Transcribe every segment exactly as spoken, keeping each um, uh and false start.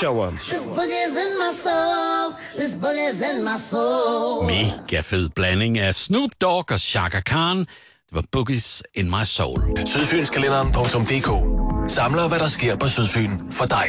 showeren. Mega fed blanding af Snoop Dogg og Chaka Khan. Det var Boogies in My Soul. Sydfynskalenderen punktum d k samler, hvad der sker på Sydfyn for dig.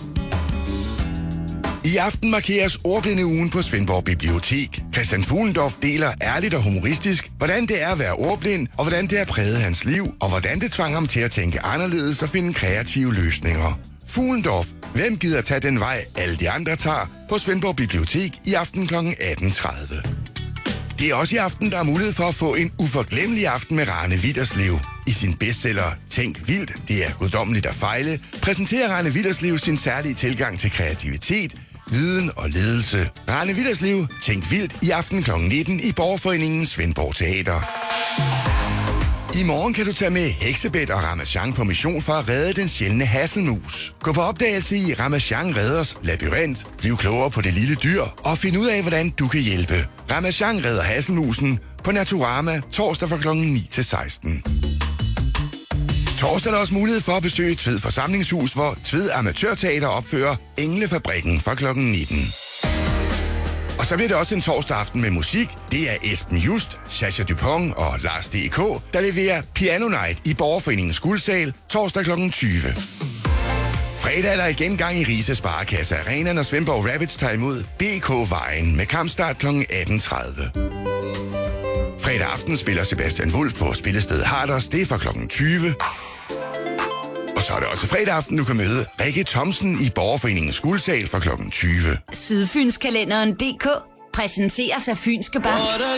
I aften markeres ordblindeugen på Svendborg Bibliotek. Christian Fuglendorf deler ærligt og humoristisk, hvordan det er at være ordblind, og hvordan det har præget hans liv, og hvordan det tvang ham til at tænke anderledes og finde kreative løsninger. Fuglendorf, hvem gider tage den vej, alle de andre tager, på Svendborg Bibliotek i aften kl. atten tredive. Det er også i aften, der er mulighed for at få en uforglemmelig aften med Rane Willerslev. I sin bestseller Tænk vildt, det er guddommeligt at fejle, præsenterer Rane Willerslev sin særlige tilgang til kreativitet, viden og ledelse. Rane Willerslev, Tænk vildt i aften kl. nitten i Borgerforeningen Svendborg Teater. I morgen kan du tage med Heksebet og Ramachan på mission for at redde den sjældne hasselmus. Gå på opdagelse i Ramachan Redders Labyrint, bliv klogere på det lille dyr og find ud af, hvordan du kan hjælpe. Ramachan redder hasselmusen på Naturama torsdag fra klokken ni til seksten. Torsdag er der også mulighed for at besøge Tved Forsamlingshus, hvor Tved Amatørteater opfører Englefabrikken fra klokken nitten. Og så bliver det også en torsdag aften med musik. Det er Esben Just, Sascha Dupont og Lars D K, der leverer Piano Night i Borgerforeningens Guldsal torsdag klokken tyve. Fredag er der igen gang i Riise Sparekasse Arena, når Svendborg Rabbits tager imod B K-vejen med kampstart klokken atten tredive. Fredag aften spiller Sebastian Wulff på spillestedet Harders, det er fra klokken tyve. Og så er det også fredag aften, du kan møde Rikke Thomsen i Borgerforeningens Guldsal fra klokken tyve. Sydfynskalenderen punktum d k præsenteres af Fynske Bank.